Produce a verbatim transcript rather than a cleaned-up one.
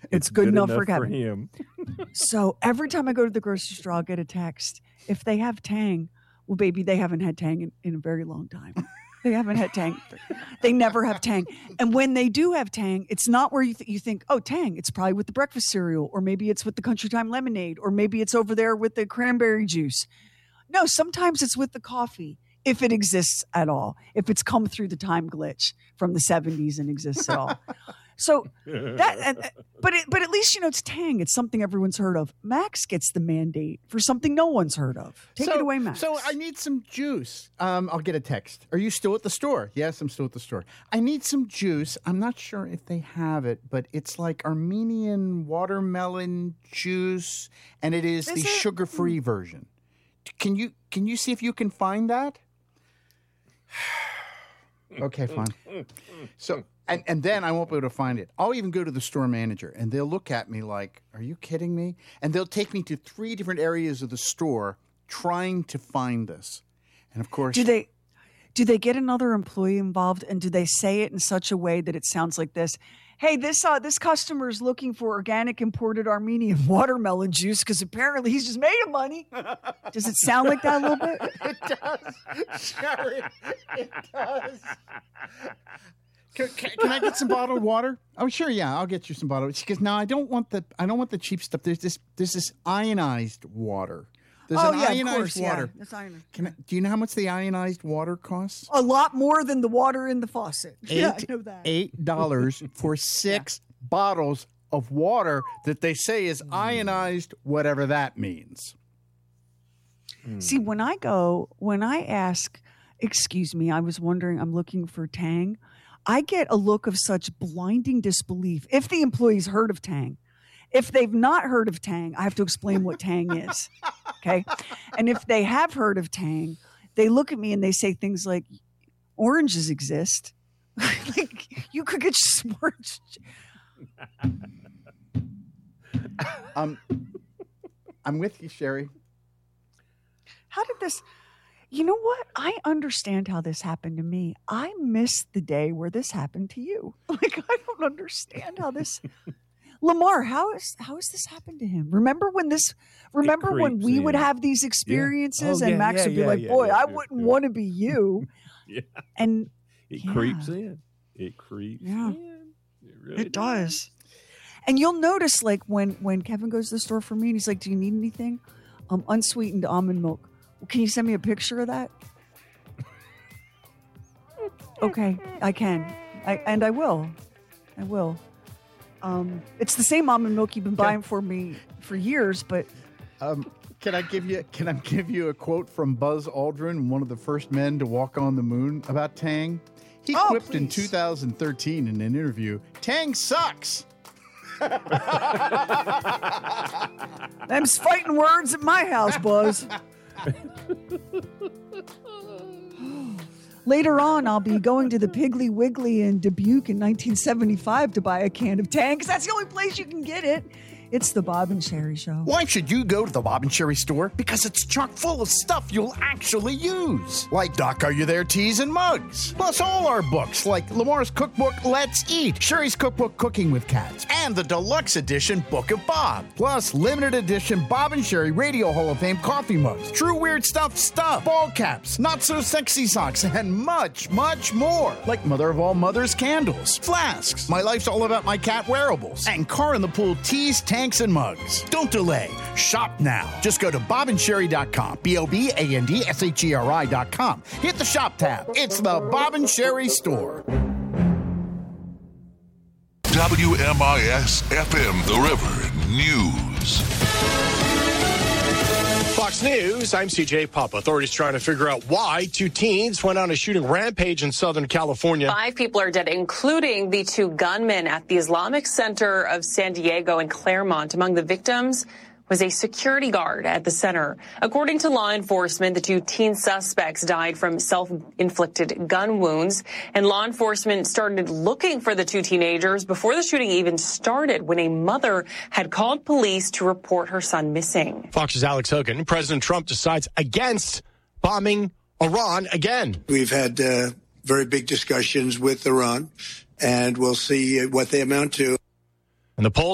It's, it's good, good enough, enough for Kevin. For him. So every time I go to the grocery store, I'll get a text. If they have Tang, well, baby, they haven't had Tang in, in a very long time. They haven't had Tang. They never have Tang. And when they do have Tang, it's not where you, th- you think, oh, Tang, it's probably with the breakfast cereal, or maybe it's with the Country Time lemonade, or maybe it's over there with the cranberry juice. No, sometimes it's with the coffee, if it exists at all, if it's come through the time glitch from the seventies and exists at all. So that, and, but it, but at least, you know, it's Tang. It's something everyone's heard of. Max gets the mandate for something no one's heard of. Take so, it away, Max. So I need some juice. Um, I'll get a text. Are you still at the store? Yes, I'm still at the store. I need some juice. I'm not sure if they have it, but it's like Armenian watermelon juice, and it is, is the it? sugar-free version. Can you can you see if you can find that? Okay, fine. So. And and then I won't be able to find it. I'll even go to the store manager, and they'll look at me like, are you kidding me? And they'll take me to three different areas of the store trying to find this. And, of course... Do they do they get another employee involved, and do they say it in such a way that it sounds like this? Hey, this uh, this customer is looking for organic imported Armenian watermelon juice because apparently he's just made of money. Does it sound like that a little bit? It does. Sherry, it does. Can, can, can I get some bottled water? Oh, sure, yeah, I'll get you some bottled. She goes, no, I don't want the I don't want the cheap stuff. There's this there's this ionized water. There's oh an yeah, ionized of course, water. Yeah, that's ionized. Can I, do you know how much the ionized water costs? A lot more than the water in the faucet. Eight, yeah, I know that. Eight dollars for six yeah. bottles of water that they say is ionized, whatever that means. Mm. See, when I go, when I ask, excuse me, I was wondering, I'm looking for Tang. I get a look of such blinding disbelief. If the employee's heard of Tang, if they've not heard of Tang, I have to explain what Tang is. Okay. And if they have heard of Tang, they look at me and they say things like, oranges exist. Like, you could get some orange. um, I'm with you, Sherry. How did this... You know what? I understand how this happened to me. I missed the day where this happened to you. Like, I don't understand how this... Lamar, how is how has this happened to him? Remember when this? Remember when we in. would have these experiences, yeah. oh, and yeah, Max yeah, would be yeah, like, yeah, "Boy, yeah, I yeah, wouldn't yeah. want to be you." Yeah, and it yeah. creeps in. It creeps yeah. in. It, really it does. does. And you'll notice, like when when Kevin goes to the store for me, and he's like, "Do you need anything?" Um, unsweetened almond milk. Well, can you send me a picture of that? Okay, I can, I and I will, I will. Um, it's the same almond milk you've been buying for me for years, but um, can I give you can I give you a quote from Buzz Aldrin, one of the first men to walk on the moon, about Tang? He oh, quipped please. in two thousand thirteen in an interview, "Tang sucks." Them's fighting words at my house, Buzz. Later on, I'll be going to the Piggly Wiggly in Dubuque in nineteen seventy-five to buy a can of Tang, because that's the only place you can get it. It's the Bob and Sherry Show. Why should you go to the Bob and Sherry store? Because it's chock full of stuff you'll actually use. Like Doc, Are You There teas and mugs. Plus all our books, like Lamar's cookbook, Let's Eat, Sherry's cookbook, Cooking with Cats, and the deluxe edition Book of Bob. Plus limited edition Bob and Sherry Radio Hall of Fame coffee mugs, True Weird Stuff stuff, ball caps, Not So Sexy socks, and much, much more. Like Mother of All Mothers candles, flasks, My Life's All About My Cat wearables, and Car in the Pool teas, tanks, and mugs. Don't delay. Shop now. Just go to bob and sherry dot com. B O B A N D S H E R I dot com. Hit the shop tab. It's the Bob and Sherry store. W M I S F M, The River News. Fox News, I'm C J Pop. Authorities trying to figure out why two teens went on a shooting rampage in Southern California. Five people are dead, including the two gunmen at the Islamic Center of San Diego and Claremont. Among the victims was a security guard at the center. According to law enforcement, the two teen suspects died from self-inflicted gun wounds, and law enforcement started looking for the two teenagers before the shooting even started, when a mother had called police to report her son missing. Fox's Alex Hogan. President Trump decides against bombing Iran again. We've had uh, very big discussions with Iran, and we'll see what they amount to. And the polls